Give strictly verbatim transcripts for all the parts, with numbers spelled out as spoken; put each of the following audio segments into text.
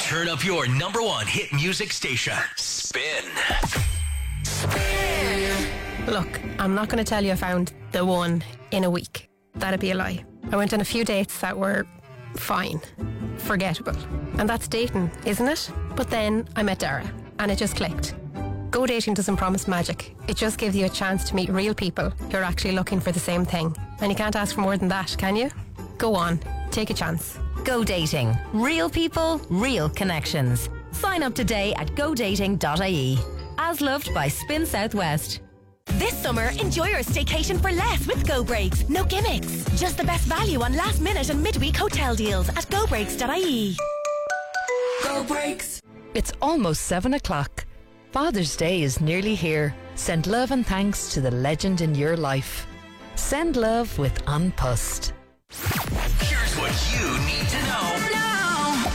Turn up your number one hit music station. Spin. Spin. Look, I'm not going to tell you I found the one in a week. That'd be a lie. I went on a few dates that were fine, forgettable. And that's dating, isn't it? But then I met Dara and it just clicked. Go dating doesn't promise magic. It just gives you a chance to meet real people who are actually looking for the same thing. And you can't ask for more than that, can you? Go on, take a chance. Go dating. Real people, real connections. Sign up today at go dating dot I E. As loved by Spin Southwest. This summer, enjoy your staycation for less with Go Breaks. No gimmicks. Just the best value on last minute and midweek hotel deals at go breaks dot I E. Go Breaks. It's almost seven o'clock. Father's Day is nearly here. Send love and thanks to the legend in your life. Send love with An Post. Here's what you need to know now.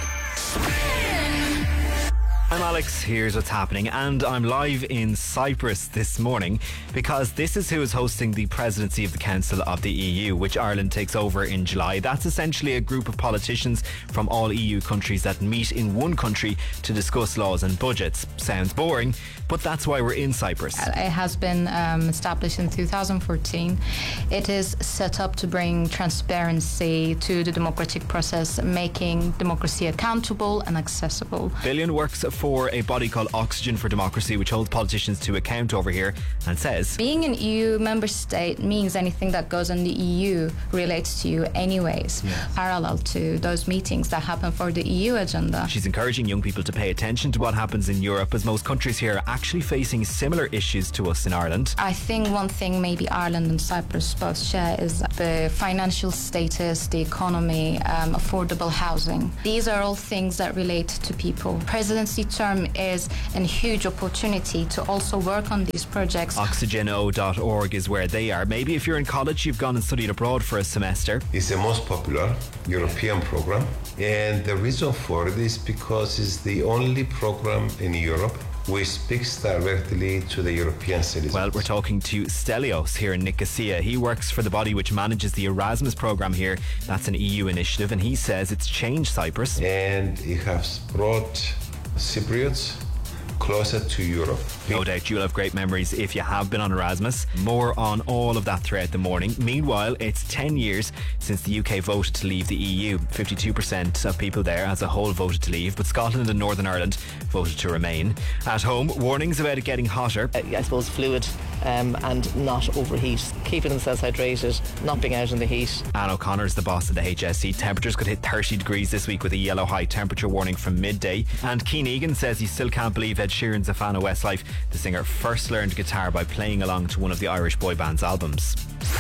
Spin. I'm Alex, here's what's happening, and I'm live in Cyprus this morning because this is who is hosting the presidency of the Council of the E U, which Ireland takes over in July. That's essentially a group of politicians from all E U countries that meet in one country to discuss laws and budgets. Sounds boring, but that's why we're in Cyprus. It has been um, established in two thousand fourteen. It is set up to bring transparency to the democratic process, making democracy accountable and accessible. Billion works for a body called Oxygen for Democracy, which holds politicians to account over here, and says being an E U member state means anything that goes on the E U relates to you anyways, yeah. Parallel to those meetings that happen for the E U agenda. She's encouraging young people to pay attention to what happens in Europe, as most countries here are actually facing similar issues to us in Ireland. I think one thing maybe Ireland and Cyprus both share is the financial status, the economy, um, affordable housing. These are all things that relate to people. Presidency term is a huge opportunity to also work on these projects. oxygen o dot org is where they are. Maybe if you're in college, you've gone and studied abroad for a semester. It's the most popular European program, and the reason for it is because it's the only program in Europe which speaks directly to the European citizens. Well, we're talking to Stelios here in Nicosia. He works for the body which manages the Erasmus program here. That's an E U initiative, and he says it's changed Cyprus. And it has brought Cypriots closer to Europe. No doubt you'll have great memories if you have been on Erasmus. More on all of that throughout the morning. Meanwhile, it's ten years since the U K voted to leave the E U. fifty-two percent of people there as a whole voted to leave, but Scotland and Northern Ireland voted to remain. At home, warnings about it getting hotter. Uh, I suppose fluid um, and not overheat. Keeping themselves hydrated, not being out in the heat. Anne O'Connor is the boss of the H S E. Temperatures could hit thirty degrees this week with a yellow high temperature warning from midday. And Keane Egan says he still can't believe Ed Sheeran's a fan of Westlife. The singer first learned guitar by playing along to one of the Irish boy band's albums.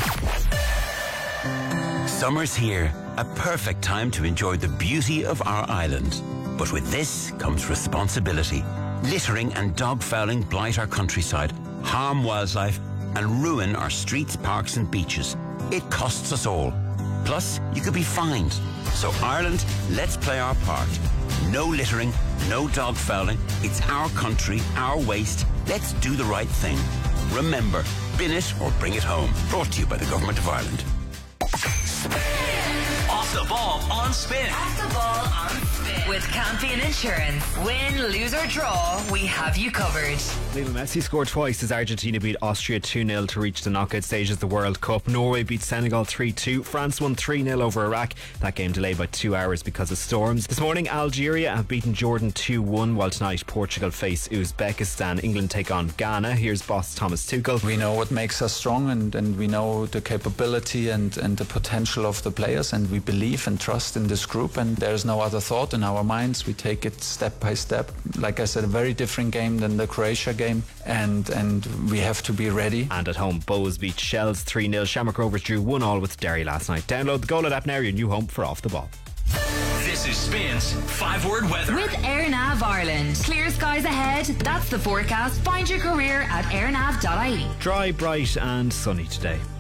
Summer's here, a perfect time to enjoy the beauty of our island. But with this comes responsibility. Littering and dog fouling blight our countryside, harm wildlife, and ruin our streets, parks and beaches. It costs us all. Plus, you could be fined. So Ireland, let's play our part. No littering, no dog fouling. It's our country, our waste. Let's do the right thing. Remember, bin it or bring it home. Brought to you by the Government of Ireland. Off the ball on Spin. Off the ball on Spin. With Campion Insurance. Win, lose or draw, we have you covered. Lionel Messi scored twice as Argentina beat Austria two nil to reach the knockout stage of the World Cup. Norway beat Senegal three two. France won three nil over Iraq. That game delayed by two hours because of storms. This morning, Algeria have beaten Jordan two one, while tonight Portugal face Uzbekistan. England take on Ghana. Here's boss Thomas Tuchel. We know what makes us strong, and, and we know the capability and, and the potential of the players, and we believe and trust in this group, and there's no other thought in our minds. We take it step by step. Like I said, a very different game than the Croatia game, and and we have to be ready. And at home, Bows beat Shells three nil. Shamrock Rovers drew one all with Derry last night. Download the Go Loud app now, your new home for Off the Ball. This is Spin's five-word weather. With AirNav Ireland. Clear skies ahead. That's the forecast. Find your career at air nav dot I E. Dry, bright and sunny today.